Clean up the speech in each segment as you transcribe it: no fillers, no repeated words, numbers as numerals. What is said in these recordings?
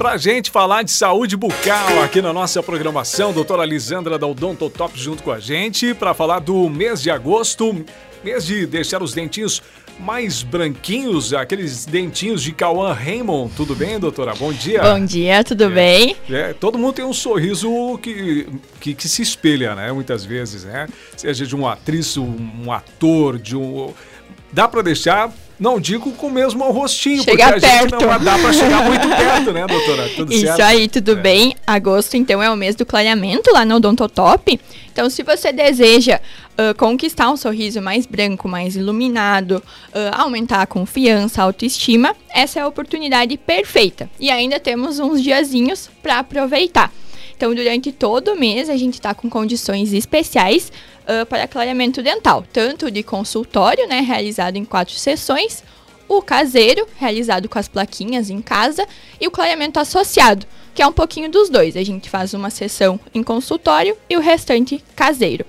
pra gente falar de saúde bucal aqui na nossa programação. Doutora Lisandra da Odontotop junto com a gente para falar do mês de agosto, mês de deixar os dentinhos mais branquinhos, aqueles dentinhos de Cauã Raymond. Tudo bem, doutora? Bom dia. Bom dia, tudo bem? Todo mundo tem um sorriso que se espelha, né? Muitas vezes, né? Seja de uma atriz, um ator, dá pra deixar, não digo com o mesmo rostinho, chegar porque perto. A gente não dá pra chegar muito perto, né, doutora? Tudo Isso certo? aí, tudo bem. Agosto, então, é o mês do clareamento lá no Odontotop. Então, se você deseja conquistar um sorriso mais branco, mais iluminado, aumentar a confiança, a autoestima, essa é a oportunidade perfeita. E ainda temos uns diazinhos para aproveitar. Então, durante todo o mês, a gente está com condições especiais para clareamento dental. Tanto de consultório, né, realizado em 4 sessões, o caseiro, realizado com as plaquinhas em casa, e o clareamento associado, que é um pouquinho dos dois. A gente faz uma sessão em consultório e o restante caseiro.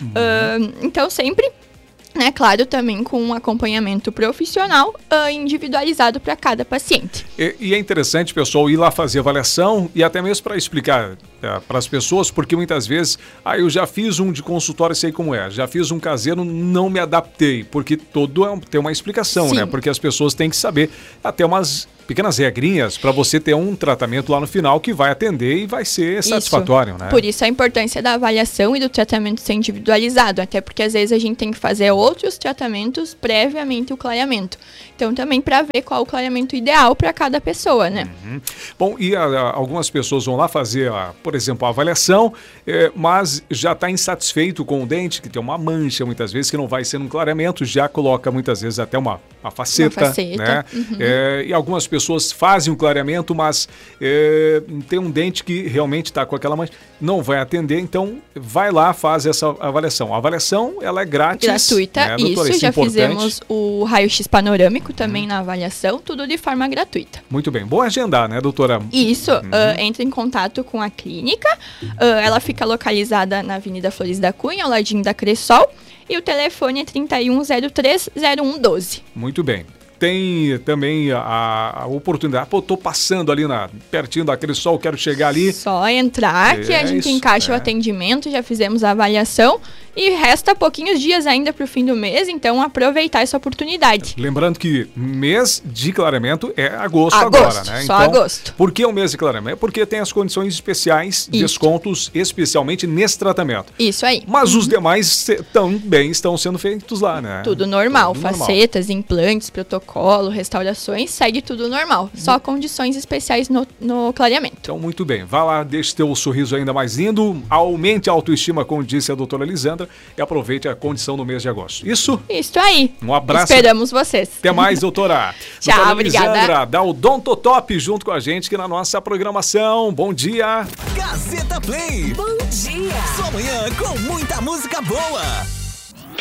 Então, sempre, né, claro, também com um acompanhamento profissional individualizado para cada paciente. E é interessante, pessoal, ir lá fazer avaliação e até mesmo para explicar para as pessoas, porque muitas vezes, eu já fiz um de consultório, sei como é, já fiz um caseiro, não me adaptei, porque tem uma explicação, Sim. né? Porque as pessoas têm que saber até umas pequenas regrinhas para você ter um tratamento lá no final que vai atender e vai ser satisfatório, né? Por isso a importância da avaliação e do tratamento ser individualizado, até porque às vezes a gente tem que fazer outros tratamentos previamente o clareamento. Então também para ver qual o clareamento ideal para cada pessoa, né? Bom, e algumas pessoas vão lá fazer, por exemplo, a avaliação, mas já está insatisfeito com o dente, que tem uma mancha muitas vezes, que não vai ser um clareamento, já coloca muitas vezes até uma faceta, né? E algumas pessoas fazem um clareamento, mas tem um dente que realmente está com aquela mancha, não vai atender, então vai lá, faz essa avaliação. A avaliação, ela é grátis. Gratuita, né, doutora? isso, Isso é já importante. Fizemos o raio-x panorâmico também na avaliação, tudo de forma gratuita. Muito bem, bom agendar, né, doutora? Isso, entra em contato com a clínica, ela fica localizada na Avenida Flores da Cunha, ao ladinho da Cressol, e o telefone é 3103-0112. Muito bem. Tem também a oportunidade. Pô, tô passando ali pertinho daquele sol, quero chegar ali. Só entrar que a gente encaixa o atendimento, já fizemos a avaliação e resta pouquinhos dias ainda para o fim do mês, então aproveitar essa oportunidade. Lembrando que mês de clareamento é agosto agora, né? Só então, agosto. Por que o mês de clareamento? Porque tem as condições especiais, descontos especialmente nesse tratamento. Isso aí. Mas os demais também estão sendo feitos lá, né? Tudo normal, facetas, implantes, protocolo, restaurações, segue tudo normal. Só condições especiais no clareamento. Então, muito bem. Vá lá, deixe teu sorriso ainda mais lindo, aumente a autoestima, como disse a doutora Lisandra, e aproveite a condição do mês de agosto. Isso? Isso aí. Um abraço. Esperamos vocês. Até mais, doutora. Tchau, doutora obrigada. Lisandra, da Odontotop, junto com a gente aqui na nossa programação. Bom dia. Gazeta Play. Bom dia. Sua manhã com muita música boa.